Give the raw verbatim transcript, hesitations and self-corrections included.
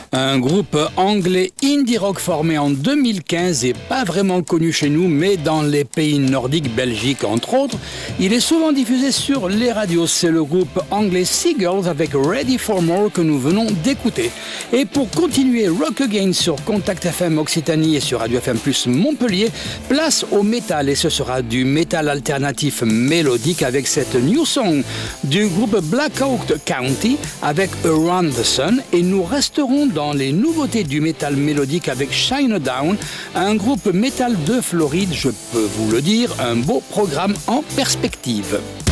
Un groupe anglais indie rock formé en deux mille quinze et pas vraiment connu chez nous, mais dans les pays nordiques, Belgique entre autres. Il est souvent diffusé sur les radios. C'est le groupe anglais Seagulls avec Ready for More que nous venons d'écouter. Et pour continuer Rock Again sur Contact F M Occitanie et sur Radio F M Plus Montpellier, place au métal et ce sera du métal alternatif mélodique avec cette new song du groupe Black Hawk County avec Around the Sun, et nous resterons dans les nouveautés du métal mélodique avec Shinedown, un groupe métal de Floride, je peux vous le dire, un beau programme en perspective.